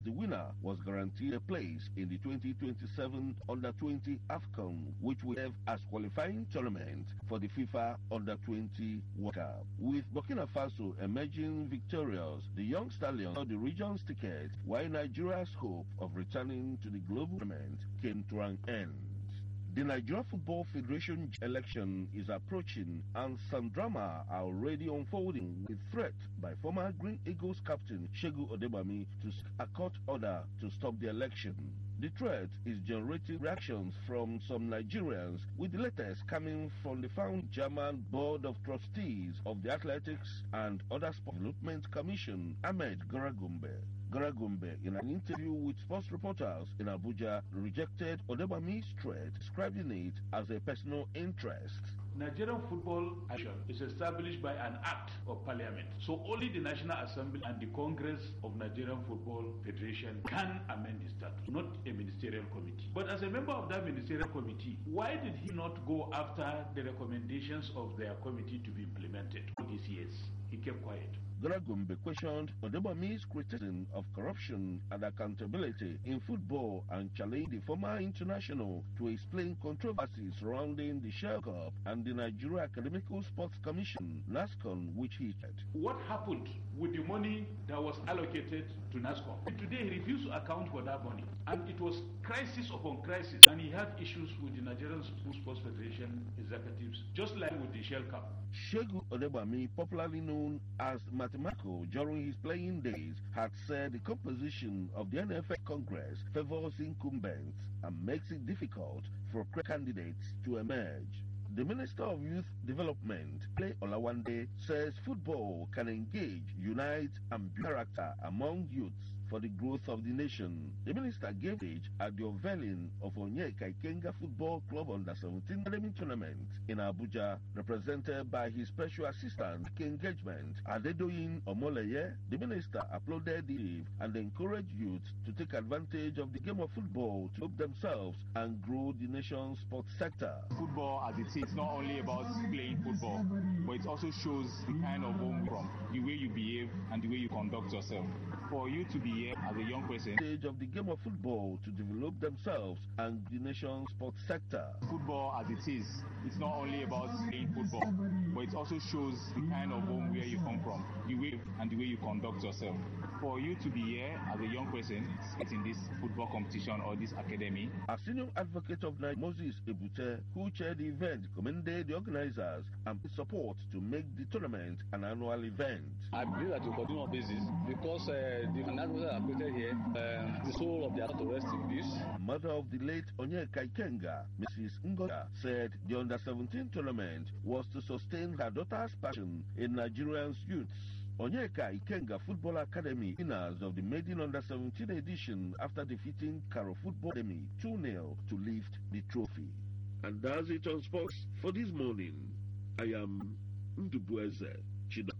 The winner was guaranteed a place in the 2027 Under-20 AFCON, which will serve as qualifying tournament for the FIFA Under-20 World Cup. With Burkina Faso emerging victorious, the young stallions held the region's ticket, while Nigeria's hope of returning to the global tournament came to an end. The Nigeria Football Federation election is approaching, and some drama are already unfolding, with threat by former Green Eagles captain Segun Odebami to seek a court order to stop the election. The threat is generating reactions from some Nigerians, with the latest coming from the founding German Board of Trustees of the Athletics and Other Sport Development Commission, Ahmed Garagumbe. Garagumbe, in an interview with sports reporters in Abuja, rejected Odebami's threat, describing it as a personal interest. Nigerian Football Association is established by an act of parliament. So only the National Assembly and the Congress of Nigerian Football Federation can amend the statute, not a ministerial committee. But as a member of that ministerial committee, why did he not go after the recommendations of their committee to be implemented all these years? He kept quiet. Garagumbe questioned Odebami's criticism of corruption and accountability in football and challenged the former international to explain controversies surrounding the Shell Cup and the Nigeria Academical Sports Commission, NASCON, which he said. What happened with the money that was allocated to NASCON? Today he refused to account for that money. And it was crisis upon crisis. And he had issues with the Nigerian Sports Federation executives, just like with the Shell Cup. Segun Odebami, popularly known as Mathematical during his playing days, had said the composition of the NFF Congress favors incumbents and makes it difficult for candidates to emerge. The Minister of Youth Development, Clay Olawande, says football can engage, unite, and build character among youths for the growth of the nation. The minister gave stage at the unveiling of Onyeka Ikenga Football Club Under-17 Academy Tournament in Abuja, represented by his special assistant engagement, Adedoyin Omoleye. The minister applauded the and encouraged youths to take advantage of the game of football to help themselves and grow the nation's sports sector. Football as it is not only about playing football, but it also shows the kind of home you're from, the way you behave and the way you conduct yourself. For you to be here as a young person, stage of the game of football to develop themselves and the nation's sports sector. Football as it is, it's not only about playing football, but it also shows the kind of home where you come from, the way and the way you conduct yourself. For you to be here as a young person in this football competition or this academy. A senior advocate of Nigeria, Moses Ebute, who chaired the event, commended the organizers and support to make the tournament an annual event. I believe that on a continual basis, because the financial are created here, the soul of the art to rest in peace. Mother of the late Onyeka Ikenga, Mrs. Ngoga, said the Under-17 tournament was to sustain her daughter's passion in Nigerians' youths. Onyeka Ikenga Football Academy, winners of the maiden Under-17 edition after defeating Karo Football Academy 2-0 to lift the trophy. And that's it on sports for this morning. I am Ndubueze Chida.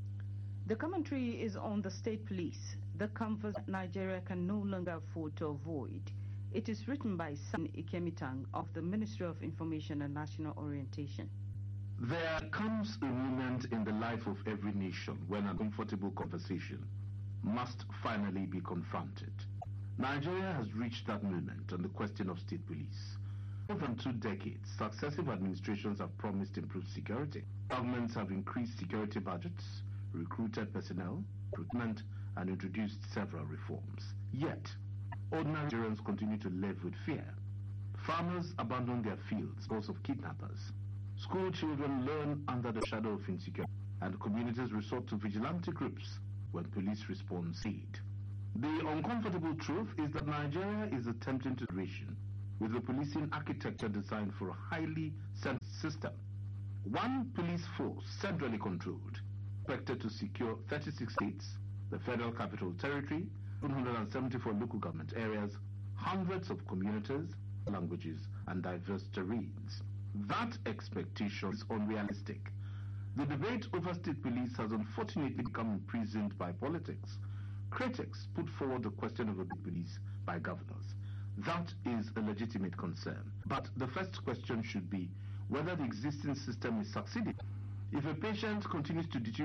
The commentary is on the state police. The comfort that Nigeria can no longer afford to avoid. It is written by Sam Ikemitang of the Ministry of Information and National Orientation. There comes a moment in the life of every nation when an uncomfortable conversation must finally be confronted. Nigeria has reached that moment on the question of state police. More than 2 decades, successive administrations have promised improved security. Governments have increased security budgets, recruited personnel, recruitment, and introduced several reforms. Yet, ordinary Nigerians continue to live with fear. Farmers abandon their fields because of kidnappers. School children learn under the shadow of insecurity, and communities resort to vigilante groups when police response aid. The uncomfortable truth is that Nigeria is attempting to ration with a policing architecture designed for a highly central system. One police force, centrally controlled, expected to secure 36 states, the Federal Capital Territory, 174 local government areas, hundreds of communities, languages, and diverse terrains. That expectation is unrealistic. The debate over state police has unfortunately become imprisoned by politics. Critics put forward the question of the police by governors. That is a legitimate concern. But the first question should be whether the existing system is succeeding. If a patient continues to deteriorate